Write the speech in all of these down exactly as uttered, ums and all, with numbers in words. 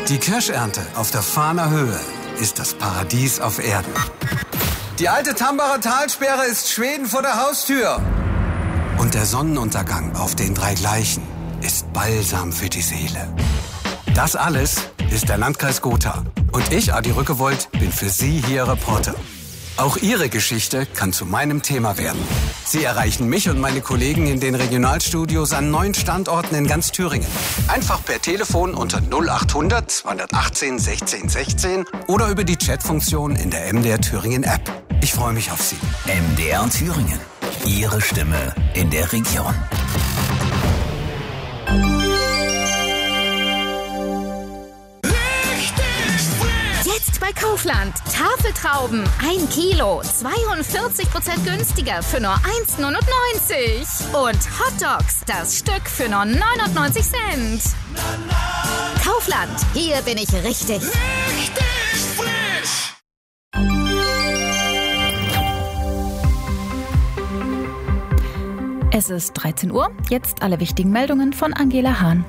Die Kirschernte auf der Fahner Höhe ist das Paradies auf Erden. Die alte Tambacher Talsperre ist Schweden vor der Haustür. Und der Sonnenuntergang auf den drei Gleichen ist Balsam für die Seele. Das alles ist der Landkreis Gotha. Und ich, Adi Rückewold, bin für Sie hier Reporter. Auch Ihre Geschichte kann zu meinem Thema werden. Sie erreichen mich und meine Kollegen in den Regionalstudios an neun Standorten in ganz Thüringen. Einfach per Telefon unter null acht hundert zweihundertachtzehn sechzehn sechzehn oder über die Chatfunktion in der M D R Thüringen App. Ich freue mich auf Sie. M D R Thüringen. Ihre Stimme in der Region. Jetzt bei Kaufland. Tafeltrauben. Ein Kilo. zweiundvierzig Prozent günstiger für nur eins Komma neunundneunzig. Und Hotdogs. Das Stück für nur neunundneunzig Cent. Kaufland. Hier bin ich richtig. Richtig frisch. Es ist dreizehn Uhr. Jetzt alle wichtigen Meldungen von Angela Hahn.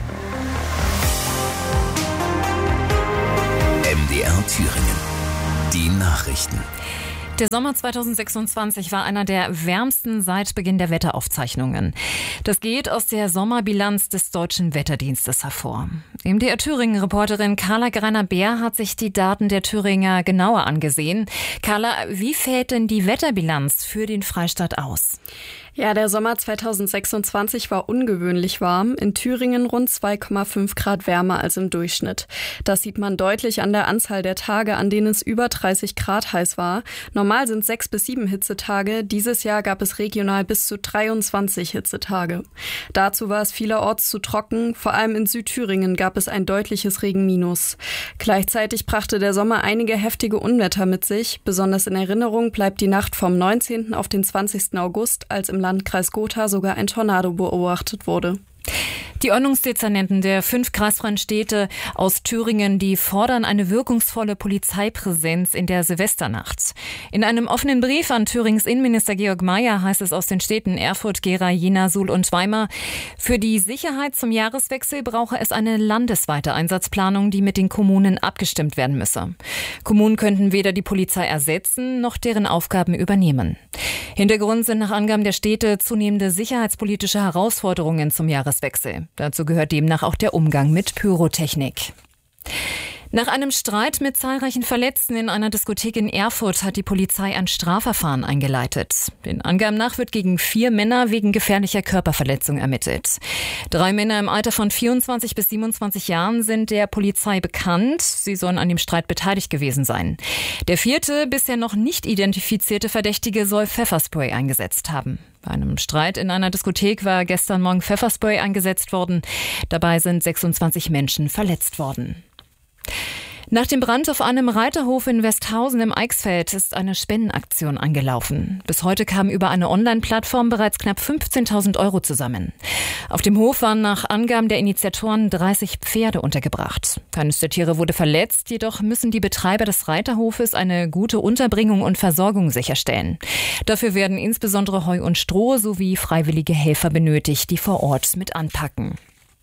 M D R Thüringen. Die Nachrichten. Der Sommer zweitausendsechsundzwanzig war einer der wärmsten seit Beginn der Wetteraufzeichnungen. Das geht aus der Sommerbilanz des Deutschen Wetterdienstes hervor. M D R Thüringen-Reporterin Carla Greiner-Beer hat sich die Daten der Thüringer genauer angesehen. Carla, wie fällt denn die Wetterbilanz für den Freistaat aus? Ja, der Sommer zweitausendsechsundzwanzig war ungewöhnlich warm. In Thüringen rund zwei Komma fünf Grad wärmer als im Durchschnitt. Das sieht man deutlich an der Anzahl der Tage, an denen es über dreißig Grad heiß war. Normal sind sechs bis sieben Hitzetage. Dieses Jahr gab es regional bis zu dreiundzwanzig Hitzetage. Dazu war es vielerorts zu trocken. Vor allem in Südthüringen gab es ein deutliches Regenminus. Gleichzeitig brachte der Sommer einige heftige Unwetter mit sich. Besonders in Erinnerung bleibt die Nacht vom neunzehnten auf den zwanzigsten August, als im Landkreis Gotha sogar ein Tornado beobachtet wurde. Die Ordnungsdezernenten der fünf kreisfreien Städte aus Thüringen, die fordern eine wirkungsvolle Polizeipräsenz in der Silvesternacht. In einem offenen Brief an Thürings Innenminister Georg Mayer heißt es aus den Städten Erfurt, Gera, Jena, Suhl und Weimar: Für die Sicherheit zum Jahreswechsel brauche es eine landesweite Einsatzplanung, die mit den Kommunen abgestimmt werden müsse. Kommunen könnten weder die Polizei ersetzen noch deren Aufgaben übernehmen. Hintergrund sind nach Angaben der Städte zunehmende sicherheitspolitische Herausforderungen zum Jahreswechsel. Dazu gehört demnach auch der Umgang mit Pyrotechnik. Nach einem Streit mit zahlreichen Verletzten in einer Diskothek in Erfurt hat die Polizei ein Strafverfahren eingeleitet. Den Angaben nach wird gegen vier Männer wegen gefährlicher Körperverletzung ermittelt. Drei Männer im Alter von vierundzwanzig bis siebenundzwanzig Jahren sind der Polizei bekannt. Sie sollen an dem Streit beteiligt gewesen sein. Der vierte, bisher noch nicht identifizierte Verdächtige soll Pfefferspray eingesetzt haben. Bei einem Streit in einer Diskothek war gestern Morgen Pfefferspray eingesetzt worden. Dabei sind sechsundzwanzig Menschen verletzt worden. Nach dem Brand auf einem Reiterhof in Westhausen im Eichsfeld ist eine Spendenaktion angelaufen. Bis heute kamen über eine Online-Plattform bereits knapp fünfzehntausend Euro zusammen. Auf dem Hof waren nach Angaben der Initiatoren dreißig Pferde untergebracht. Keines der Tiere wurde verletzt, jedoch müssen die Betreiber des Reiterhofes eine gute Unterbringung und Versorgung sicherstellen. Dafür werden insbesondere Heu und Stroh sowie freiwillige Helfer benötigt, die vor Ort mit anpacken.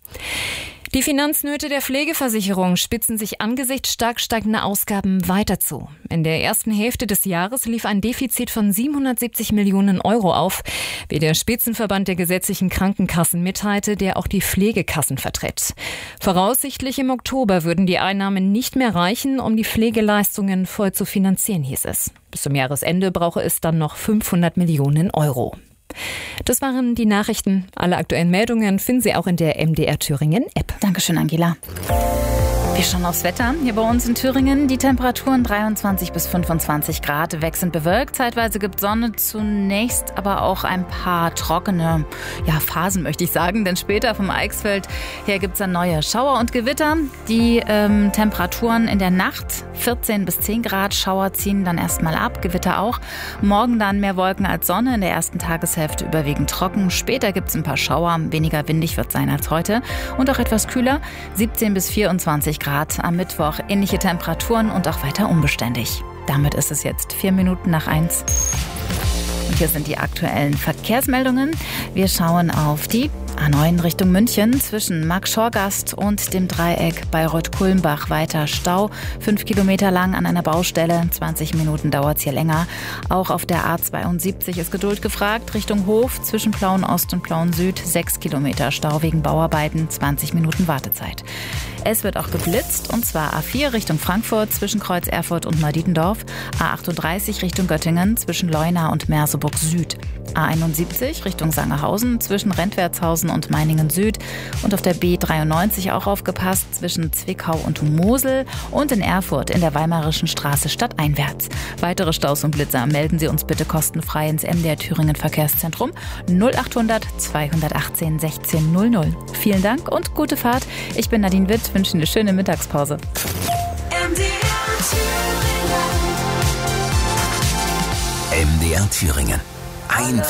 Die Finanznöte der Pflegeversicherung spitzen sich angesichts stark steigender Ausgaben weiter zu. In der ersten Hälfte des Jahres lief ein Defizit von siebenhundertsiebzig Millionen Euro auf, wie der Spitzenverband der gesetzlichen Krankenkassen mitteilte, der auch die Pflegekassen vertritt. Voraussichtlich im Oktober würden die Einnahmen nicht mehr reichen, um die Pflegeleistungen voll zu finanzieren, hieß es. Bis zum Jahresende brauche es dann noch fünfhundert Millionen Euro. Das waren die Nachrichten. Alle aktuellen Meldungen finden Sie auch in der M D R Thüringen App. Dankeschön, Angela. Wir schauen aufs Wetter. Hier bei uns in Thüringen die Temperaturen dreiundzwanzig bis fünfundzwanzig Grad, wechselnd bewölkt. Zeitweise gibt Sonne, zunächst aber auch ein paar trockene ja, Phasen, möchte ich sagen. Denn später vom Eichsfeld her gibt es dann neue Schauer und Gewitter. Die ähm, Temperaturen in der Nacht vierzehn bis zehn Grad. Schauer ziehen dann erstmal ab, Gewitter auch. Morgen dann mehr Wolken als Sonne. In der ersten Tageshälfte überwiegend trocken. Später gibt es ein paar Schauer. Weniger windig wird sein als heute. Und auch etwas kühler. siebzehn bis vierundzwanzig Grad. Am Mittwoch ähnliche Temperaturen und auch weiter unbeständig. Damit ist es jetzt vier Minuten nach eins. Und hier sind die aktuellen Verkehrsmeldungen. Wir schauen auf die A neun Richtung München zwischen Marktschorgast und dem Dreieck Bayreuth-Kulmbach weiter Stau. Fünf Kilometer lang an einer Baustelle. zwanzig Minuten dauert es hier länger. Auch auf der A zweiundsiebzig ist Geduld gefragt. Richtung Hof zwischen Plauen-Ost und Plauen-Süd. Sechs Kilometer Stau wegen Bauarbeiten. zwanzig Minuten Wartezeit. Es wird auch geblitzt, und zwar A vier Richtung Frankfurt zwischen Kreuz Erfurt und Neudietendorf. A achtunddreißig Richtung Göttingen zwischen Leuna und Merseburg Süd. A einundsiebzig Richtung Sangerhausen zwischen Rentwertshausen und Meiningen Süd. Und auf der B dreiundneunzig auch aufgepasst zwischen Zwickau und Mosel und in Erfurt in der Weimarischen Straße stadteinwärts. Weitere Staus und Blitzer melden Sie uns bitte kostenfrei ins M D R Thüringen Verkehrszentrum null achthundert zweihundertachtzehn sechzehn null null. Vielen Dank und gute Fahrt. Ich bin Nadine Witt, wünsche Ihnen eine schöne Mittagspause. M D R Thüringen. M D R Thüringen. Ein